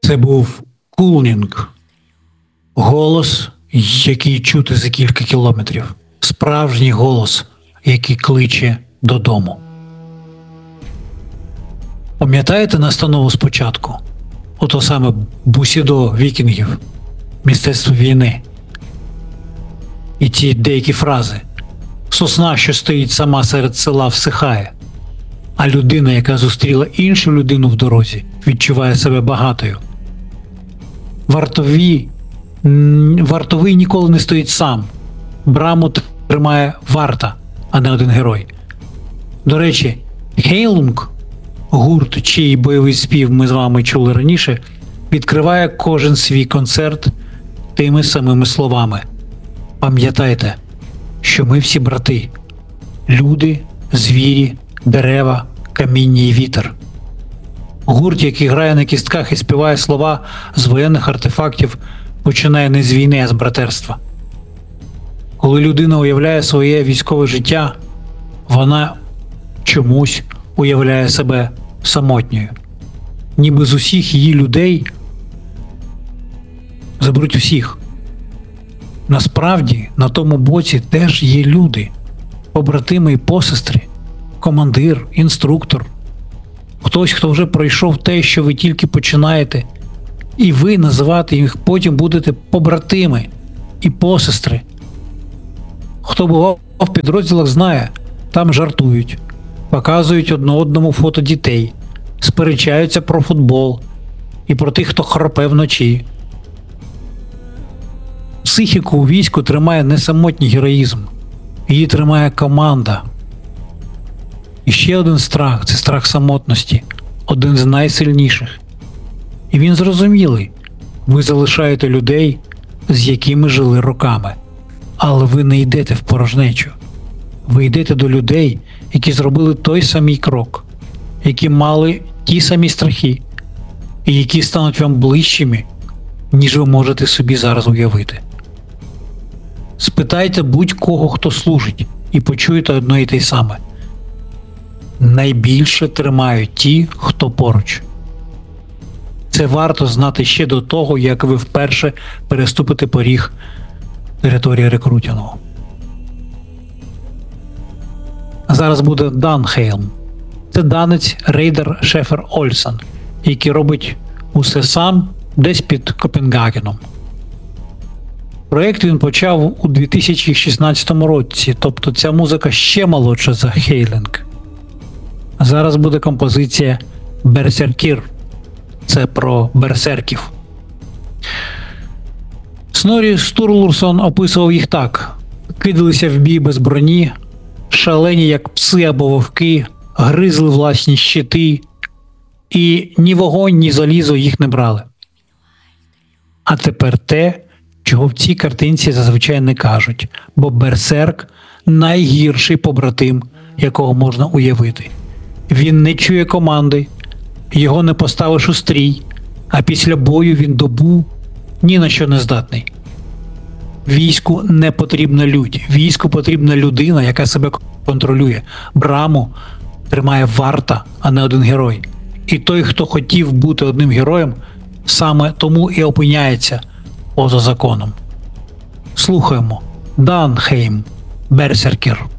Це був Кулнінг. Голос, який чути за кілька кілометрів. Справжній голос, який кличе додому. Пам'ятаєте настанову спочатку? Ото саме бусідо вікінгів, мистецтво війни. І ті деякі фрази. Сосна, що стоїть сама серед села, всихає, а людина, яка зустріла іншу людину в дорозі, відчуває себе багатою. Вартовий ніколи не стоїть сам. Браму тримає варта, а не один герой. До речі, Хейлунг, гурт, чий бойовий спів ми з вами чули раніше, відкриває кожен свій концерт тими самими словами. Пам'ятайте, що ми всі брати. Люди, звірі, дерева, каміння і вітер. Гурт, який грає на кістках і співає слова з воєнних артефактів, починає не з війни, а з братерства. Коли людина уявляє своє військове життя, вона чомусь уявляє себе самотньою. Ніби з усіх її людей заберуть усіх. Насправді, на тому боці теж є люди, побратими і посестри, командир, інструктор, хтось, хто вже пройшов те, що ви тільки починаєте, і ви називати їх потім будете побратими і посестри. Хто бував в підрозділах, знає, там жартують, показують одному фото дітей, сперечаються про футбол і про тих, хто хропе вночі. Психіку у війську тримає не самотній героїзм, її тримає команда. І ще один страх – це страх самотності, один з найсильніших. І він зрозумілий. Ви залишаєте людей, з якими жили роками. Але ви не йдете в порожнечу. Ви йдете до людей, які зробили той самий крок, які мали ті самі страхи, і які стануть вам ближчими, ніж ви можете собі зараз уявити. Спитайте будь-кого, хто служить, і почуєте одне і те саме. Найбільше тримають ті, хто поруч. Це варто знати ще до того, як ви вперше переступите поріг території рекрутингу. А зараз буде Дан Хейлм. Це данець Рейдер Шефер Ольсен, який робить усе сам десь під Копенгагеном. Проєкт він почав у 2016 році, тобто ця музика ще молодша за Хейлунг. Зараз буде композиція Берсеркір. Це про берсерків. Сноррі Стурлурсон описував їх так: кидалися в бій без броні, шалені як пси або вовки, гризли власні щити, і ні вогонь, ні залізо їх не брали. А тепер те, чого в цій картинці зазвичай не кажуть, бо берсерк – найгірший побратим, якого можна уявити. Він не чує команди, його не поставиш у стрій, а після бою він добу ні на що не здатний. Війську не потрібна лють, війську потрібна людина, яка себе контролює. Браму тримає варта, а не один герой. І той, хто хотів бути одним героєм, саме тому і опиняється поза законом. Слухаємо. Дан Хейлм, Берсеркір.